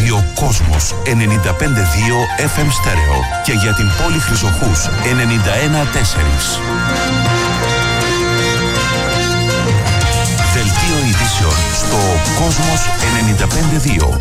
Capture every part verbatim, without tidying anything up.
ραδιόδιο Κόσμος ενενήντα πέντε κόμμα δύο εφ εμ στέρεο και για την πόλη Χρυσοχούς ενενήντα ένα κόμμα τέσσερα. Δελτίο ειδήσεων στο Κόσμος ενενήντα πέντε κόμμα δύο.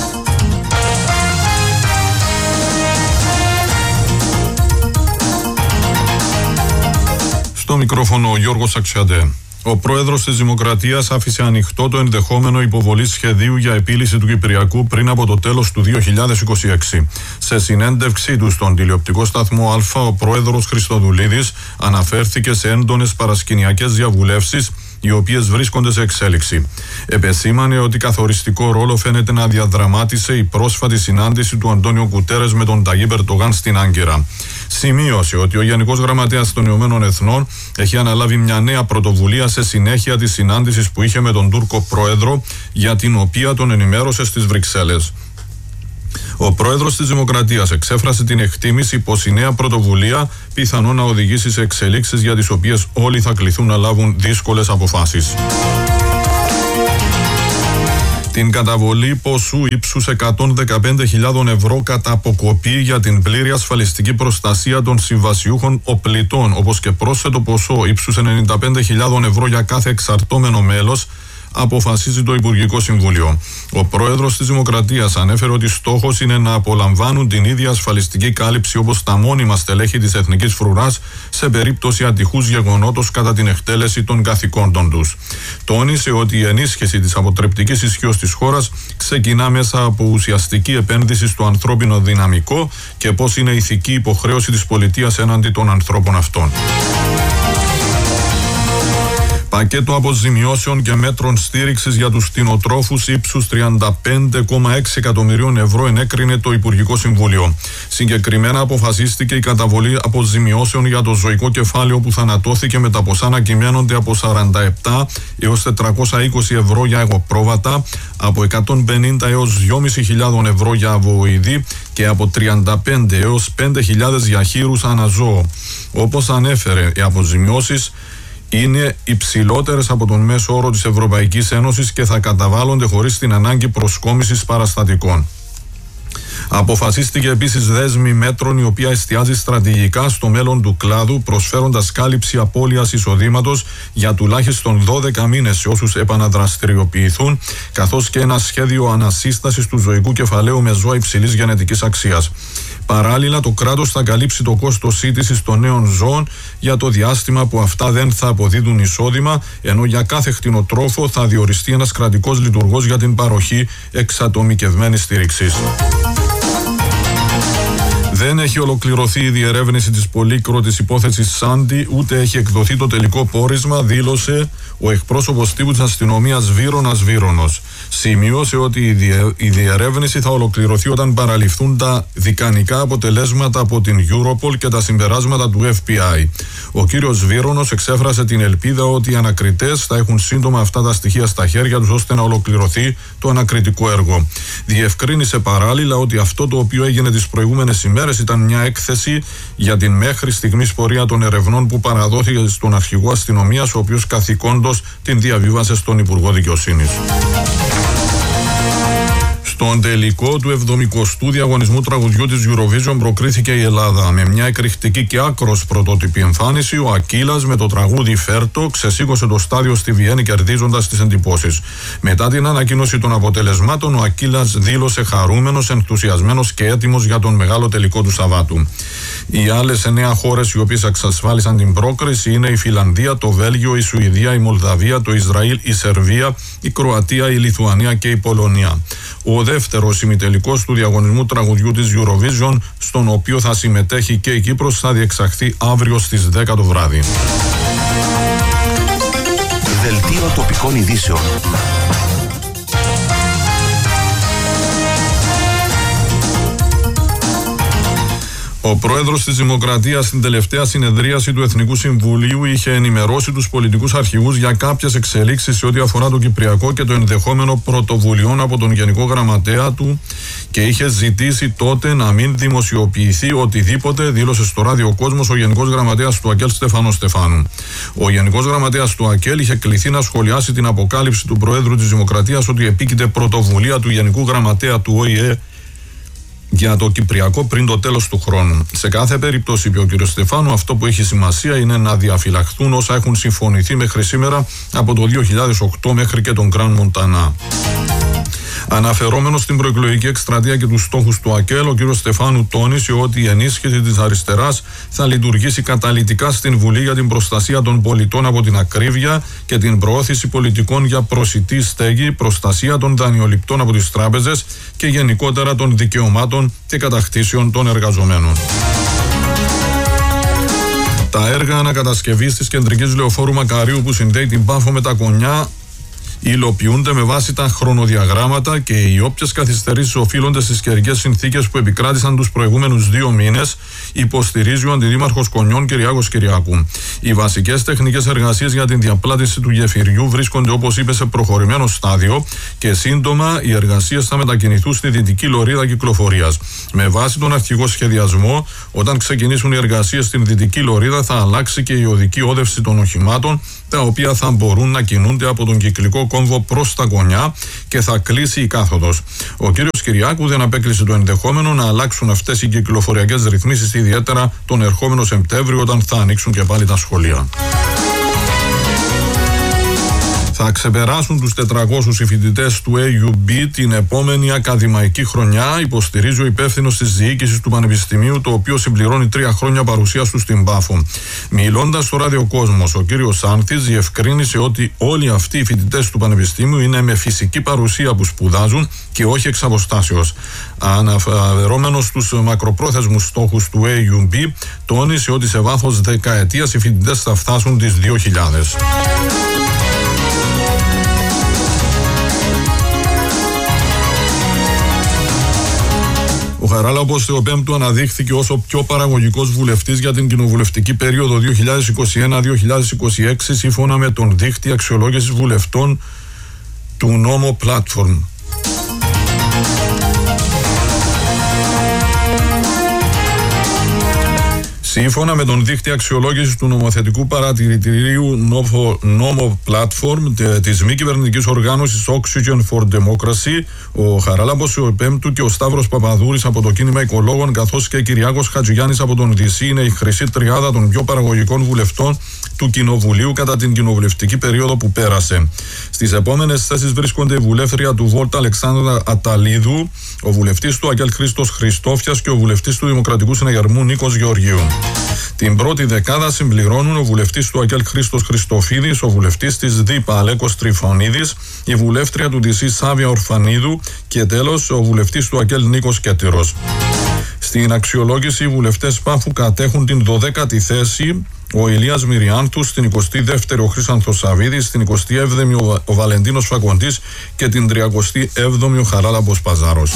Στο μικρόφωνο ο Γιώργος Αξιαντέ. Ο πρόεδρος της Δημοκρατίας άφησε ανοιχτό το ενδεχόμενο υποβολής σχεδίου για επίλυση του Κυπριακού πριν από το τέλος του δύο χιλιάδες είκοσι έξι. Σε συνέντευξή του στον τηλεοπτικό σταθμό Α, ο πρόεδρος Χριστοδουλίδης αναφέρθηκε σε έντονες παρασκηνιακές διαβουλεύσεις, οι οποίες βρίσκονται σε εξέλιξη. Επεσήμανε ότι καθοριστικό ρόλο φαίνεται να διαδραμάτισε η πρόσφατη συνάντηση του Αντώνιο Γκουτέρες με τον Ταγίπ Ερντογάν στην Άγκυρα. Σημείωσε ότι ο Γενικός Γραμματέας των Ηνωμένων Εθνών έχει αναλάβει μια νέα πρωτοβουλία σε συνέχεια της συνάντησης που είχε με τον Τούρκο πρόεδρο, για την οποία τον ενημέρωσε στις Βρυξέλλες. Ο πρόεδρος της Δημοκρατίας εξέφρασε την εκτίμηση πως η νέα πρωτοβουλία πιθανόν να οδηγήσει σε εξελίξεις για τις οποίες όλοι θα κληθούν να λάβουν δύσκολες αποφάσεις. Την καταβολή ποσού ύψους εκατόν δεκαπέντε χιλιάδες ευρώ κατά αποκοπή για την πλήρη ασφαλιστική προστασία των συμβασιούχων οπλιτών, όπως και πρόσθετο ποσό ύψους ενενήντα πέντε χιλιάδες ευρώ για κάθε εξαρτώμενο μέλος, αποφασίζει το Υπουργικό Συμβούλιο. Ο πρόεδρος της Δημοκρατίας ανέφερε ότι στόχος είναι να απολαμβάνουν την ίδια ασφαλιστική κάλυψη όπως τα μόνιμα στελέχη της Εθνικής Φρουράς σε περίπτωση ατυχούς γεγονότος κατά την εκτέλεση των καθηκόντων τους. Τόνισε ότι η ενίσχυση της αποτρεπτικής ισχύως της χώρας ξεκινά μέσα από ουσιαστική επένδυση στο ανθρώπινο δυναμικό και πως είναι ηθική υποχρέωση της πολιτείας έναντι των ανθρώπων αυτών. Πακέτο αποζημιώσεων και μέτρων στήριξης για τους κτηνοτρόφους ύψους τριάντα πέντε κόμμα έξι εκατομμυρίων ευρώ ενέκρινε το Υπουργικό Συμβούλιο. Συγκεκριμένα αποφασίστηκε η καταβολή αποζημιώσεων για το ζωικό κεφάλαιο που θανατώθηκε, με τα ποσά να κυμαίνονται από σαράντα επτά έως τετρακόσια είκοσι ευρώ για εγωπρόβατα, από εκατόν πενήντα έως δυόμισι χιλιάδες ευρώ για αβοηδή και από τριάντα πέντε έως πέντε χιλιάδες για χείρους αναζώο. Όπως ανέφερε, οι αποζημιώσεις είναι υψηλότερες από τον μέσο όρο της Ευρωπαϊκής Ένωσης και θα καταβάλλονται χωρίς την ανάγκη προσκόμισης παραστατικών. Αποφασίστηκε επίσης δέσμη μέτρων η οποία εστιάζει στρατηγικά στο μέλλον του κλάδου, προσφέροντας κάλυψη απώλειας εισοδήματος για τουλάχιστον δώδεκα μήνες σε όσους επαναδραστηριοποιηθούν, καθώς και ένα σχέδιο ανασύστασης του ζωικού κεφαλαίου με ζώα υψηλής γενετικής αξίας. Παράλληλα, το κράτος θα καλύψει το κόστος σύντησης των νέων ζώων για το διάστημα που αυτά δεν θα αποδίδουν εισόδημα, ενώ για κάθε κτηνοτρόφο θα διοριστεί ένας κρατικός λειτουργός για την παροχή εξατομικευμένης στήριξης. Δεν έχει ολοκληρωθεί η διερεύνηση της πολύκροτης υπόθεσης Σάντι, ούτε έχει εκδοθεί το τελικό πόρισμα, δήλωσε ο εκπρόσωπος τύπου της αστυνομίας Βύρονας Βύρονος. Σημείωσε ότι η, διε, η διερεύνηση θα ολοκληρωθεί όταν παραληφθούν τα δικανικά αποτελέσματα από την Europol και τα συμπεράσματα του εφ μπι άι. Ο κύριος Βύρονος εξέφρασε την ελπίδα ότι οι ανακριτές θα έχουν σύντομα αυτά τα στοιχεία στα χέρια τους ώστε να ολοκληρωθεί το ανακριτικό έργο. Διευκρίνησε παράλληλα ότι αυτό το οποίο έγινε τις προηγούμενες ημέρες ήταν μια έκθεση για την μέχρι στιγμής πορεία των ερευνών που παραδόθηκε στον αρχηγό αστυνομίας, ο οποίος καθηκόντως την διαβίβασε στον Υπουργό Δικαιοσύνης. Στον τελικό του εβδομηκοστού διαγωνισμού τραγουδιού της Eurovision προκρίθηκε η Ελλάδα. Με μια εκρηκτική και άκρος πρωτότυπη εμφάνιση, ο Ακύλας με το τραγούδι Φέρτο ξεσήκωσε το στάδιο στη Βιέννη, κερδίζοντας τις εντυπώσεις. Μετά την ανακοίνωση των αποτελεσμάτων, ο Ακύλας δήλωσε χαρούμενος, ενθουσιασμένος και έτοιμος για τον μεγάλο τελικό του Σαββάτου. Οι άλλες εννέα χώρες οι οποίες εξασφάλισαν την πρόκριση είναι η Φιλανδία, το Βέλγιο, η Σουηδία, η Μολδαβία, το Ισραήλ, η Σερβία, η Κροατία, η Λιθουανία και η Πολωνία. Ο δεύτερος ημιτελικός του διαγωνισμού τραγουδιού της Eurovision, στον οποίο θα συμμετέχει και η Κύπρος, θα διεξαχθεί αύριο στις δέκα το βράδυ. Δελτίο τοπικών ειδήσεων. Ο πρόεδρος της Δημοκρατίας στην τελευταία συνεδρίαση του Εθνικού Συμβουλίου είχε ενημερώσει τους πολιτικούς αρχηγούς για κάποιες εξελίξεις σε ό,τι αφορά το Κυπριακό και το ενδεχόμενο πρωτοβουλειών από τον Γενικό Γραμματέα του και είχε ζητήσει τότε να μην δημοσιοποιηθεί οτιδήποτε, δήλωσε στο Ράδιο Κόσμος ο Γενικός Γραμματέας του ΑΚΕΛ Στέφανος Στεφάνου. Ο Γενικός Γραμματέας του ΑΚΕΛ είχε κληθεί να σχολιάσει την αποκάλυψη του Προέδρου της Δημοκρατίας ότι επίκειται πρωτοβουλία του Γενικού Γραμματέα του Ο Η Ε για το Κυπριακό πριν το τέλος του χρόνου. Σε κάθε περίπτωση, είπε ο κ. Στεφάνου, αυτό που έχει σημασία είναι να διαφυλαχθούν όσα έχουν συμφωνηθεί μέχρι σήμερα από το δύο χιλιάδες οκτώ μέχρι και τον Γκραν Μοντανά. Αναφερόμενος στην προεκλογική εκστρατεία και τους στόχους του ΑΚΕΛ, ο κ. Στεφάνου τόνισε ότι η ενίσχυση της αριστεράς θα λειτουργήσει καταλυτικά στην Βουλή για την προστασία των πολιτών από την ακρίβεια και την προώθηση πολιτικών για προσιτή στέγη, προστασία των δανειοληπτών από τις τράπεζες και γενικότερα των δικαιωμάτων και κατακτήσεων των εργαζομένων. Τα έργα ανακατασκευής της κεντρικής λεωφόρου Μακαρίου που συνδέει την Πάφο με τα Κονιά υλοποιούνται με βάση τα χρονοδιαγράμματα και οι όποιες καθυστερήσεις οφείλονται στις καιρικές συνθήκες που επικράτησαν τους προηγούμενους δύο μήνες, υποστηρίζει ο Αντιδήμαρχος Κονιών Κυριάκος Κυριάκου. Οι βασικές τεχνικές εργασίες για την διαπλάτηση του γεφυριού βρίσκονται, όπως είπε, σε προχωρημένο στάδιο και σύντομα οι εργασίες θα μετακινηθούν στη δυτική λωρίδα κυκλοφορίας. Με βάση τον αρχικό σχεδιασμό, όταν ξεκινήσουν οι εργασίες στην δυτική λωρίδα, θα αλλάξει και η οδική όδευση των οχημάτων, τα οποία θα μπορούν να κινούνται από τον κυκλικό κόμβο προς τα Κονιά και θα κλείσει η κάθοδος. Ο κύριος Κυριάκου δεν απέκλεισε το ενδεχόμενο να αλλάξουν αυτές οι κυκλοφοριακές ρυθμίσεις, ιδιαίτερα τον ερχόμενο Σεπτέμβριο, όταν θα ανοίξουν και πάλι τα σχολεία. Θα ξεπεράσουν τους τετρακόσιους οι φοιτητές του έι γιου μπι την επόμενη ακαδημαϊκή χρονιά, υποστηρίζει ο υπεύθυνος της διοίκησης του Πανεπιστημίου, το οποίο συμπληρώνει τρία χρόνια παρουσίας του στην Πάφο. Μιλώντας στο Ράδιο Κόσμος, ο κύριος Σάνθης διευκρίνησε ότι όλοι αυτοί οι φοιτητές του Πανεπιστημίου είναι με φυσική παρουσία που σπουδάζουν και όχι εξ αποστάσεως. Αναφερόμενος στους μακροπρόθεσμους στόχους του έι γιου μπι, τόνισε ότι σε βάθος δεκαετίας οι φοιτητές θα φτάσουν τις δύο χιλιάδες. Ο Χαράλαμπος Θεοπέμπτου αναδείχθηκε ως ο πιο παραγωγικός βουλευτής για την κοινοβουλευτική περίοδο δύο χιλιάδες είκοσι ένα με δύο χιλιάδες είκοσι έξι, σύμφωνα με τον δείκτη αξιολόγησης βουλευτών του Νόμο Platform. Σύμφωνα με τον δείκτη αξιολόγησης του νομοθετικού παρατηρητηρίου Νόμο Platform της μη κυβερνητικής οργάνωσης Oxygen for Democracy, ο Χαράλαμπος ο Πέμπτου και ο Σταύρος Παπαδούρης από το κίνημα Οικολόγων, καθώς και Κυριάκος Χατζηγιάννης από τον Δυσί, είναι η χρυσή τριάδα των πιο παραγωγικών βουλευτών του Κοινοβουλίου κατά την κοινοβουλευτική περίοδο που πέρασε. Στις επόμενες θέσεις βρίσκονται η βουλεύτρια του Βόλτα Αλεξάνδρα Αταλίδου, ο βουλευτής του ΑΚΕΛ Χρήστος Χριστόφιας και ο βουλευτής του Δημοκρατικού Συναγερμού Νίκος Γεωργίου. Την πρώτη δεκάδα συμπληρώνουν ο βουλευτής του ΑΚΕΛ Χρήστος Χριστοφίδης, ο βουλευτής της ΔΥΠΑ Αλέκος Τριφωνίδης, η βουλεύτρια του Δυσί Σάβια Ορφανίδου και τέλος ο βουλευτής του ΑΚΕΛ Νίκος Κέτηρος. Στην αξιολόγηση οι βουλευτές Πάφου κατέχουν την δωδέκατη θέση, ο Ηλίας Μυριάνθους, στην εικοστή δεύτερη ο Χρύσανθος Σαββίδης, στην εικοστή έβδομη ο, ο Βαλεντίνος Φακοντής και την τριανταοστή έβδομη ο Χαράλαμπος Παζάρος.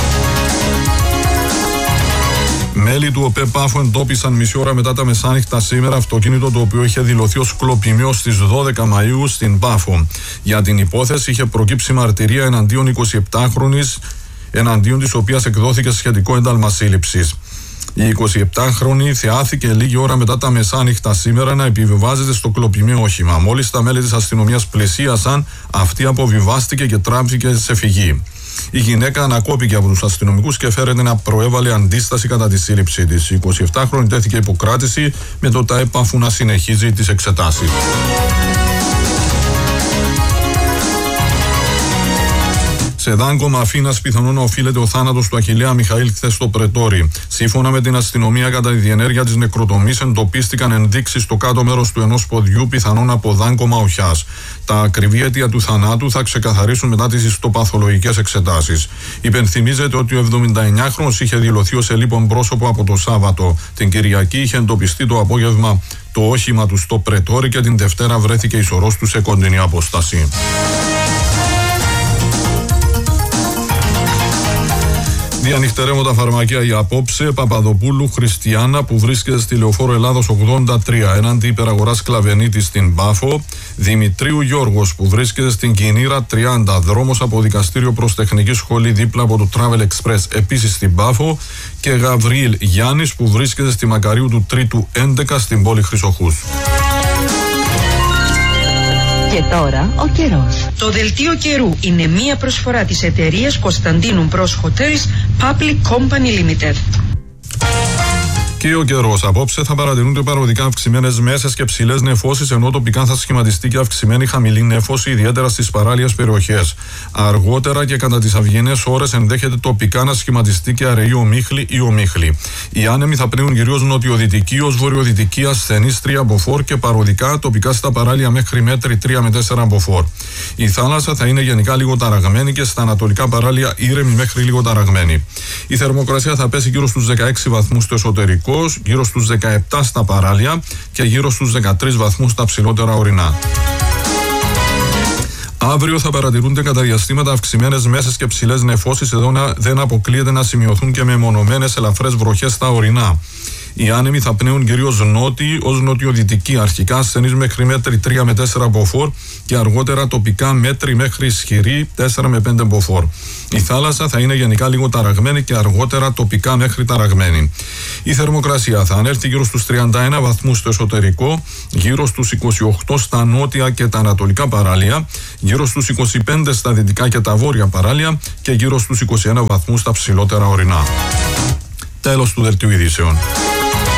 Μέλη του ΟΠΕ Πάφο εντόπισαν μισή ώρα μετά τα μεσάνυχτα σήμερα αυτοκίνητο το οποίο είχε δηλωθεί ως κλοπημιό στις δώδεκα Μαΐου στην Πάφο. Για την υπόθεση είχε προκύψει μαρτυρία εναντίον εικοσιεπτάχρονης, εναντίον της οποίας εκδόθηκε σχετικό ένταλμα σύλληψης. Η εικοσιεπτάχρονη θεάθηκε λίγη ώρα μετά τα μεσάνυχτα σήμερα να επιβιβάζεται στο κλοπημαίο όχημα. Μόλις τα μέλη της αστυνομίας πλησίασαν, αυτή αποβιβάστηκε και τράβηκε σε φυγή. Η γυναίκα ανακόπηκε από τους αστυνομικούς και φέρεται να προέβαλε αντίσταση κατά τη σύλληψή της. Η εικοσιεπτάχρονη τέθηκε υποκράτηση με το ΤΑΕ Πάφου να συνεχίζει τις εξετάσεις. Σε δάγκωμα Αθήνας πιθανόν να οφείλεται ο θάνατος του Αχιλλέα Μιχαήλ χθες στο Πρετόρι. Σύμφωνα με την αστυνομία, κατά τη διενέργεια της νεκροτομής εντοπίστηκαν ενδείξεις στο κάτω μέρος του ενός ποδιού, πιθανόν από δάγκωμα οχιάς. Τα ακριβή αίτια του θανάτου θα ξεκαθαρίσουν μετά τις ιστοπαθολογικές εξετάσεις. Υπενθυμίζεται ότι ο εβδομηνταεννιάχρονος είχε δηλωθεί ως ελείπον πρόσωπο από το Σάββατο. Την Κυριακή είχε εντοπιστεί το απόγευμα το όχημα του στο Πρετόρι και την Δευτέρα βρέθηκε η σωρός του σε κοντινή απόσταση. Διανυχτερεύοντα φαρμακεία για απόψε. Παπαδοπούλου Χριστιανά που βρίσκεται στη Λεωφόρο Ελλάδος ογδόντα τρία εναντί υπεραγοράς Κλαβενίτη στην Πάφο. Δημητρίου Γιώργος που βρίσκεται στην Κινήρα τριάντα δρόμος από δικαστήριο προς τεχνική σχολή δίπλα από το Travel Express επίσης στην Πάφο. Και Γαβριήλ Γιάννης που βρίσκεται στη Μακαρίου του Τρίτου έντεκα στην πόλη Χρυσοχούς. Και τώρα ο καιρός. Το δελτίο καιρού είναι μία προσφορά της εταιρείας Κωνσταντίνου Μπρος Hotels Public Company Limited. Και ο καιρός. Απόψε θα παρατηρούνται παροδικά αυξημένες μέσες και ψηλές νεφώσεις, ενώ τοπικά θα σχηματιστεί και αυξημένη χαμηλή νέφωση, ιδιαίτερα στις παράλιες περιοχές. Αργότερα και κατά τις αυγινές ώρες ενδέχεται τοπικά να σχηματιστεί και αραιή ομίχλη ή ομίχλη. Οι άνεμοι θα πνέουν κυρίως νοτιοδυτική ως βορειοδυτική ασθενής τρία μποφόρ και παροδικά τοπικά στα παράλια μέχρι μέτρη τρία με τέσσερα μποφόρ. Η θάλασσα θα είναι γενικά λίγο ταραγμένη και στα ανατολικά παράλια ήρεμη μέχρι λίγο ταραγμένη. Η θερμοκρασία θα πέσει γύρω στους δεκαέξι βαθμούς στο εσωτερικό, γύρω στους δεκαεπτά στα παράλια και γύρω στους δεκατρείς βαθμούς στα ψηλότερα ορεινά. Αύριο θα παρατηρούνται κατά διαστήματα αυξημένες μέσες και ψηλές νεφώσεις, εδώ να, δεν αποκλείεται να σημειωθούν και μεμονωμένες ελαφρές βροχές στα ορεινά. Οι άνεμοι θα πνέουν κυρίως νότιοι ως νοτιοδυτικοί, αρχικά ασθενείς μέχρι μέτρη τρία με τέσσερα μποφόρ και αργότερα τοπικά μέτρη μέχρι ισχυρή τέσσερα με πέντε μποφόρ. Η θάλασσα θα είναι γενικά λίγο ταραγμένη και αργότερα τοπικά μέχρι ταραγμένη. Η θερμοκρασία θα ανέλθει γύρω στους τριάντα ένα βαθμούς στο εσωτερικό, γύρω στους είκοσι οκτώ στα νότια και τα ανατολικά παράλια, γύρω στους είκοσι πέντε στα δυτικά και τα βόρεια παράλια και γύρω στους είκοσι ένα βαθμούς στα ψηλότερα ορεινά. Τέλος του δελτίου ειδήσεων.